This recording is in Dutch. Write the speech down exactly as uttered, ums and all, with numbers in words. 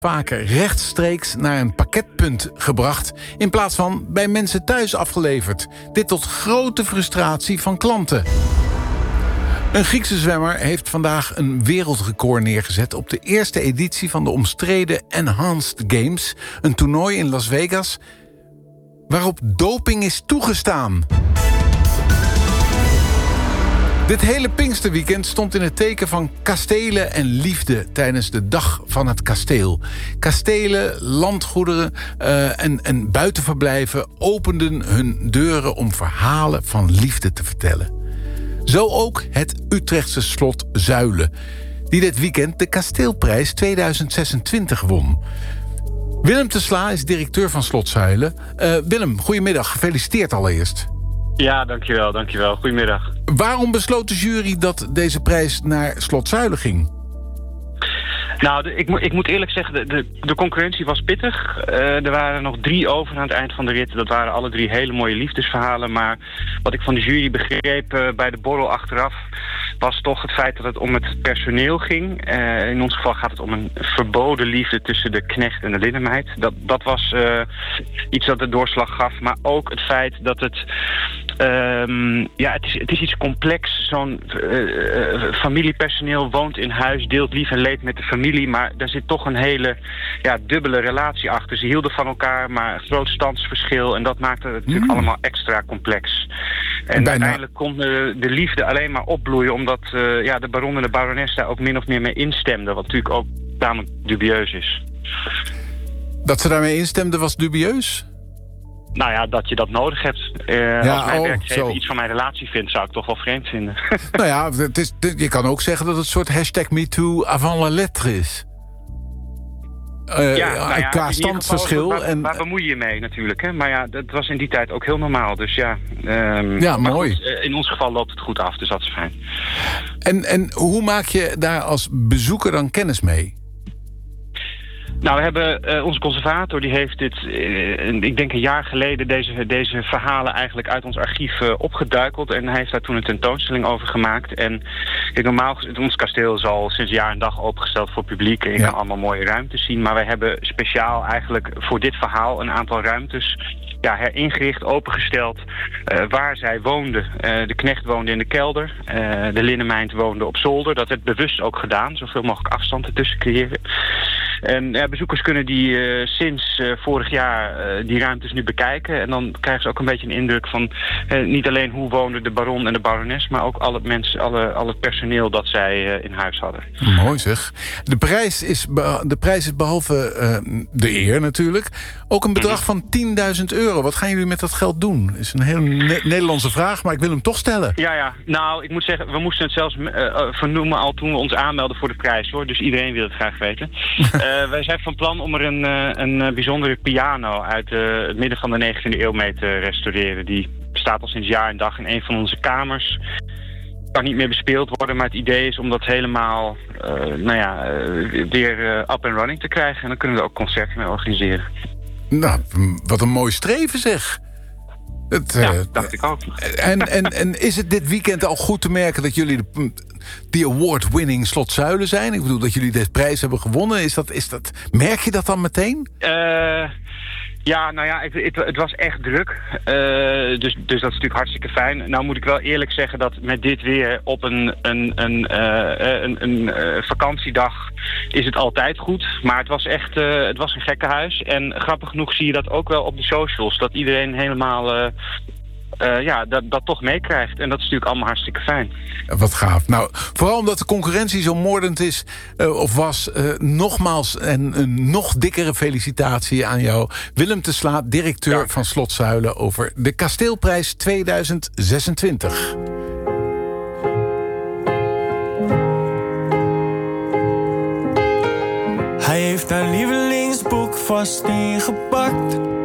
vaker rechtstreeks naar een pakketpunt gebracht in plaats van bij mensen thuis afgeleverd. Dit tot grote frustratie van klanten. Een Griekse zwemmer heeft vandaag een wereldrecord neergezet op de eerste editie van de omstreden Enhanced Games, een toernooi in Las Vegas waarop doping is toegestaan. Dit hele Pinksterweekend stond in het teken van kastelen en liefde tijdens de Dag van het Kasteel. Kastelen, landgoederen uh, en, en buitenverblijven openden hun deuren om verhalen van liefde te vertellen. Zo ook het Utrechtse slot Zuilen, die dit weekend de Kasteelprijs tweeduizend zesentwintig won. Willem te Sla is directeur van Slot Zuilen. Uh, Willem, goedemiddag. Gefeliciteerd allereerst. Ja, dankjewel, dankjewel. Goedemiddag. Waarom besloot de jury dat deze prijs naar Slot Zuilen ging? Nou, de, ik, mo- ik moet eerlijk zeggen, de, de, de concurrentie was pittig. Uh, er waren nog drie over aan het eind van de rit. Dat waren alle drie hele mooie liefdesverhalen. Maar wat ik van de jury begreep uh, bij de borrel achteraf was toch het feit dat het om het personeel ging. Uh, in ons geval gaat het om een verboden liefde tussen de knecht en de linnenmeid. Dat, dat was uh, iets dat de doorslag gaf. Maar ook het feit dat het... Um, ja, het is, het is iets complex. Zo'n uh, uh, familiepersoneel woont in huis, deelt lief en leed met de familie, maar daar zit toch een hele ja, dubbele relatie achter. Ze hielden van elkaar, maar een groot standsverschil en dat maakte het natuurlijk Mm. allemaal extra complex. En Bijna... uiteindelijk kon de, de liefde alleen maar opbloeien omdat uh, ja, de baron en de barones daar ook min of meer mee instemden, wat natuurlijk ook tamelijk dubieus is. Dat ze daarmee instemden was dubieus? Nou ja, dat je dat nodig hebt. Uh, ja, als mijn oh, werkgever zo. iets van mijn relatie vindt, zou ik toch wel vreemd vinden. Nou ja, het is, je kan ook zeggen dat het een soort hashtag MeToo avant la lettre is. Uh, ja, nou ja, qua in ieder standsverschil. geval, waar, en, waar bemoei je je mee natuurlijk. Hè? Maar ja, dat was in die tijd ook heel normaal. Dus ja, um, ja maar mooi. Goed, in ons geval loopt het goed af, dus dat is fijn. En, en hoe maak je daar als bezoeker dan kennis mee? Nou, we hebben uh, onze conservator, die heeft dit, uh, ik denk een jaar geleden, deze, deze verhalen eigenlijk uit ons archief uh, opgeduikeld. En hij heeft daar toen een tentoonstelling over gemaakt. En kijk, normaal, ons kasteel is al sinds jaar en dag opengesteld voor publiek. En je Ja. kan allemaal mooie ruimtes zien. Maar wij hebben speciaal eigenlijk voor dit verhaal een aantal ruimtes ja, heringericht, opengesteld, uh, waar zij woonden. Uh, de knecht woonde in de kelder, uh, de linnenmeid woonde op zolder. Dat werd bewust ook gedaan, zoveel mogelijk afstand ertussen creëren. En ja, bezoekers kunnen die uh, sinds uh, vorig jaar uh, die ruimtes nu bekijken. En dan krijgen ze ook een beetje een indruk van uh, niet alleen hoe woonden de baron en de barones, maar ook al het, mensen, alle, al het personeel dat zij uh, in huis hadden. Mooi zeg. De prijs is, be- de prijs is behalve uh, de eer natuurlijk ook een bedrag van tienduizend euro. Wat gaan jullie met dat geld doen? Dat is een hele ne- Nederlandse vraag, maar ik wil hem toch stellen. Ja, ja. Nou, ik moet zeggen, we moesten het zelfs uh, vernoemen al toen we ons aanmelden voor de prijs, hoor. Dus iedereen wil het graag weten. uh, wij zijn van plan om er een, uh, een uh, bijzondere piano uit uh, het midden van de negentiende eeuw mee te restaureren. Die bestaat al sinds jaar en dag in een van onze kamers. Kan niet meer bespeeld worden, maar het idee is om dat helemaal uh, nou ja, uh, weer uh, up and running te krijgen. En dan kunnen we er ook concerten mee organiseren. Nou, wat een mooi streven zeg. Het, Ja, uh, dacht ik ook. En, en, en is het dit weekend al goed te merken dat jullie de, die award-winning Slot Zuilen zijn? Ik bedoel, dat jullie deze prijs hebben gewonnen. Is dat, is dat, merk je dat dan meteen? Uh, ja, nou ja, het, het, het was echt druk. Uh, dus, dus dat is natuurlijk hartstikke fijn. Nou moet ik wel eerlijk zeggen dat met dit weer op een, een, een, uh, een, een uh, vakantiedag is het altijd goed. Maar het was echt uh, het was een gekkenhuis. En grappig genoeg zie je dat ook wel op de socials. Dat iedereen helemaal uh, uh, ja, dat, dat toch meekrijgt. En dat is natuurlijk allemaal hartstikke fijn. Wat gaaf. Nou, vooral omdat de concurrentie zo moordend is, uh, of was, uh, nogmaals en een nog dikkere felicitatie aan jou, Willem te Sla, directeur ja. van Slot Zuilen, over de Kasteelprijs tweeduizend zesentwintig. Hij heeft haar lievelingsboek vast ingepakt.